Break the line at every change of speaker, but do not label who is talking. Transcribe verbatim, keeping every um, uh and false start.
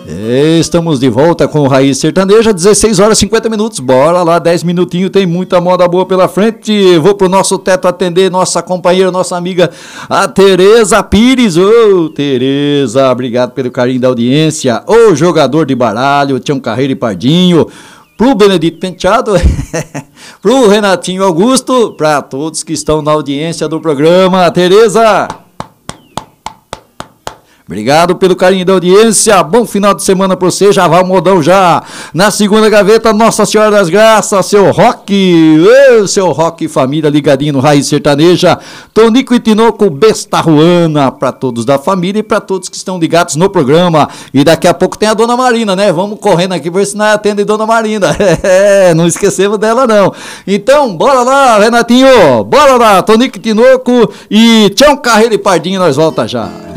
Estamos de volta com o Raiz Sertaneja, dezesseis horas e cinquenta minutos. Bora lá, dez minutinhos, tem muita moda boa pela frente. Vou pro nosso teto atender nossa companheira, nossa amiga, a Tereza Pires. Ô, oh, Tereza, obrigado pelo carinho da audiência. Ô, oh, jogador de baralho, Tião Carreiro e Pardinho. Pro Benedito Penteado, pro Renatinho Augusto, para todos que estão na audiência do programa. Tereza, obrigado pelo carinho da audiência, bom final de semana pra você, já vai o modão já. Na segunda gaveta, Nossa Senhora das Graças, seu Rock, seu Rock família ligadinho no Raiz Sertaneja, Tonico e Tinoco, Besta Ruana, pra todos da família e pra todos que estão ligados no programa. E daqui a pouco tem a Dona Marina, né? Vamos correndo aqui ver se não atende Dona Marina. É, não esquecemos dela não. Então, bora lá, Renatinho, bora lá, Tonico e Tinoco e Tião Carreiro e Pardinho, nós volta já.